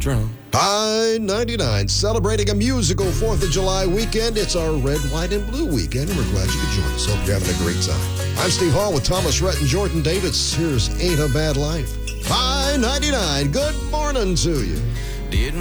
drum. High 99, celebrating a musical 4th of July weekend. It's our red, white, and blue weekend, and we're glad you could join us. Hope you're having a great time. I'm Steve Hall with Thomas Rhett and Jordan Davis. Here's Ain't a Bad Life. High 99, good morning to you. Didn't